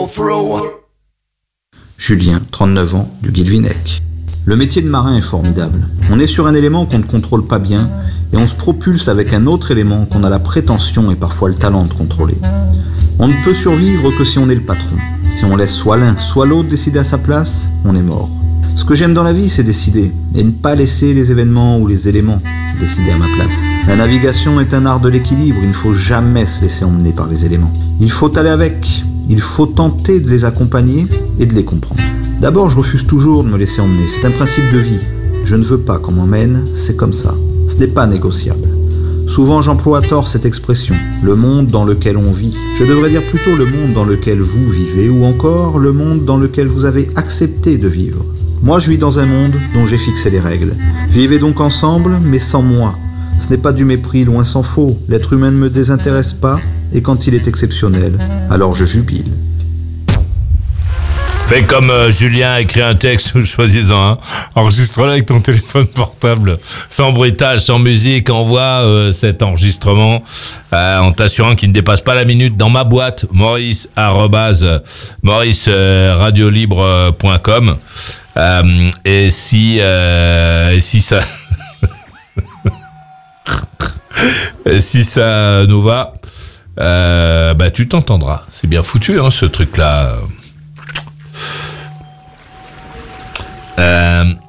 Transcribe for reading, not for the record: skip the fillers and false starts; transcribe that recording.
all through. Julien, 39 ans, du Guilvinec. Le métier de marin est formidable. On est sur un élément qu'on ne contrôle pas bien et on se propulse avec un autre élément qu'on a la prétention et parfois le talent de contrôler. On ne peut survivre que si on est le patron. Si on laisse soit l'un, soit l'autre décider à sa place, on est mort. Ce que j'aime dans la vie, c'est décider et ne pas laisser les événements ou les éléments décider à ma place. La navigation est un art de l'équilibre, il ne faut jamais se laisser emmener par les éléments. Il faut aller avec, il faut tenter de les accompagner et de les comprendre. D'abord, je refuse toujours de me laisser emmener, c'est un principe de vie. Je ne veux pas qu'on m'emmène, c'est comme ça. Ce n'est pas négociable. Souvent, j'emploie à tort cette expression, le monde dans lequel on vit. Je devrais dire plutôt le monde dans lequel vous vivez, ou encore le monde dans lequel vous avez accepté de vivre. Moi, je vis dans un monde dont j'ai fixé les règles. Vivez donc ensemble, mais sans moi. Ce n'est pas du mépris, loin s'en faut. L'être humain ne me désintéresse pas, et quand il est exceptionnel, alors je jubile. Fais comme Julien a écrit un texte, choisis-en un. Enregistre-le avec ton téléphone portable, sans bruitage, sans musique. Envoie cet enregistrement en t'assurant qu'il ne dépasse pas la minute dans ma boîte, maurice@mauriceradiolibre.com. Et si ça et si ça nous va, tu t'entendras. C'est bien foutu, hein, ce truc-là.